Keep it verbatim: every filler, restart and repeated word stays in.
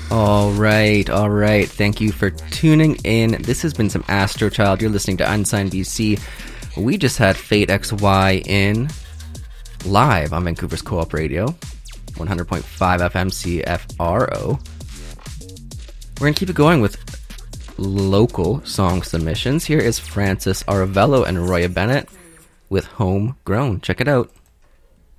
All right, all right. Thank you for tuning in. This has been some Astro Child. You're listening to Unsigned B C. We just had Fate X Y in live on Vancouver's Co-op Radio, one hundred point five F M C F R O. We're going to keep it going with local song submissions. Here is Francis Aravello and Roya Bennett with Homegrown. Check it out.